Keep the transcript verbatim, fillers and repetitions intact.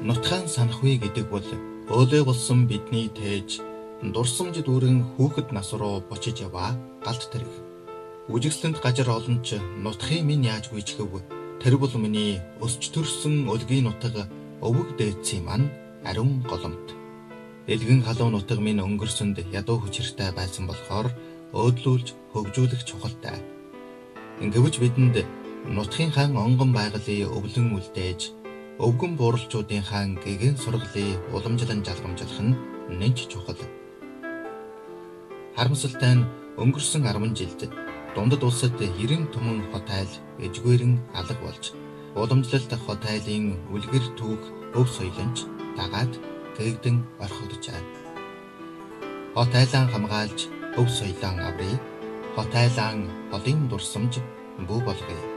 Нутгаан санахүй гэдэг бол өөлөө болсон бидний тээж дурсамж дүүрэн хүүхэд нас руу бочиж яваа галт тэрэг. Үжигсэлэнд гажир олонч нутхын минь яаж гүйчхэв тэр бол миний өсч төрсөн өлгийн нутаг өвөг дээдсийн маань ариун голомт. Элгэн халуун нутаг минь өнгөрсөнд ядуу хүчиртэй байсан болохоор өөдлүүлж хөгжүүлэх чухалтай. Ингэвч бидэнд нутгийн хаан онгон байгалийн өвлөн үлдээж өвгөн бууралчуудын хаан гэгэн сургалын уламжлан жалгамжлах нь нэнч чухал. Харамсалтай нь өнгөрсөн арван жилд дундад улсад эрен түмэн хот айл эжгээрэн алга болж уламжлалт хот айлын үлгэр түүх өв соёлонч дагаад гээгдэн орхигдожээ. Хот айлаа хамгаалж өв соёлоо аврий. Хот айлаа холын дурсамж бүү болгоё.